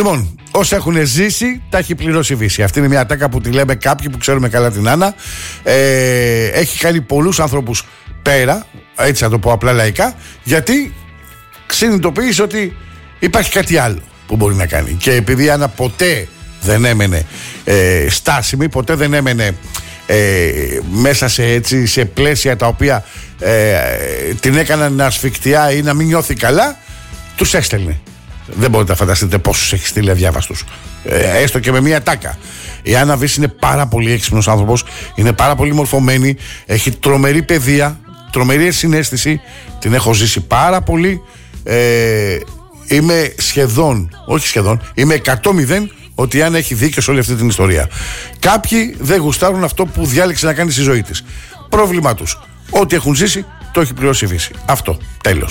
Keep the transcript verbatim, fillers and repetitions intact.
Λοιπόν, όσοι έχουν ζήσει, τα έχει πληρώσει η Βύση. Αυτή είναι μια ατάκα που τη λέμε κάποιοι που ξέρουμε καλά την Άννα. Ε, έχει κάνει πολλούς ανθρώπους πέρα, έτσι να το πω απλά λαϊκά, γιατί συνειδητοποίησε ότι υπάρχει κάτι άλλο που μπορεί να κάνει. Και επειδή η Άννα ποτέ δεν έμενε ε, στάσιμη, ποτέ δεν έμενε ε, μέσα σε, έτσι, σε πλαίσια τα οποία ε, την έκαναν να ασφικτιά ή να μην νιώθει καλά, τους έστελνε. Δεν μπορείτε να φανταστείτε πόσους έχει στείλει αδιάβαστους. Ε, έστω και με μία τάκα. Η Άννα Βύση είναι πάρα πολύ έξυπνος άνθρωπος, είναι πάρα πολύ μορφωμένη, έχει τρομερή παιδεία, τρομερή συναίσθηση, την έχω ζήσει πάρα πολύ. Ε, είμαι σχεδόν, όχι σχεδόν, είμαι εκατό μηδέν ότι η Άννα έχει δίκιο σε όλη αυτή την ιστορία. Κάποιοι δεν γουστάρουν αυτό που διάλεξε να κάνει στη ζωή της. Πρόβλημά τους. Ό,τι έχουν ζήσει το έχει πληρώσει η Βύση. Αυτό. Τέλος.